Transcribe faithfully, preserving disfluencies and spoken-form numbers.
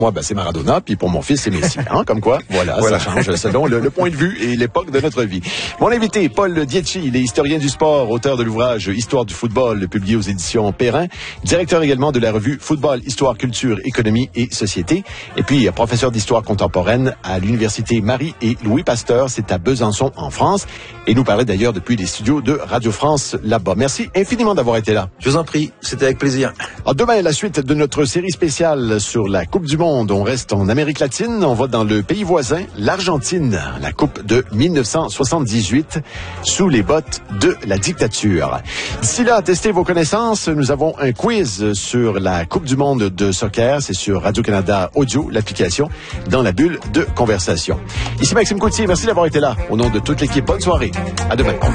Moi, ben, c'est Maradona, puis pour mon fils, c'est Messi. Hein, comme quoi, voilà, voilà, ça change selon le, le point de vue et l'époque de notre vie. Mon invité, Paul Dietschi, il est historien du sport, auteur de l'ouvrage Histoire du football, publié aux éditions Perrin, directeur également de la revue Football, Histoire, Culture, Économie et Société, et puis professeur d'histoire contemporaine à l'université Marie et Louis Pasteur, c'est à Besançon, en France, et nous parlait d'ailleurs depuis les studios de Radio France là-bas. Merci infiniment d'avoir été là. Je vous en prie, c'était avec plaisir. Alors, demain, la suite de notre série spéciale sur la Coupe du Monde. On reste en Amérique latine, on va dans le pays voisin, l'Argentine, la Coupe de mille neuf cent soixante-dix-huit, sous les bottes de la dictature. D'ici là, testez vos connaissances. Nous avons un quiz sur la Coupe du Monde de soccer. C'est sur Radio-Canada Audio, l'application, dans la bulle de conversation. Ici Maxime Coutier, merci d'avoir été là. Au nom de toute l'équipe, bonne soirée. À demain.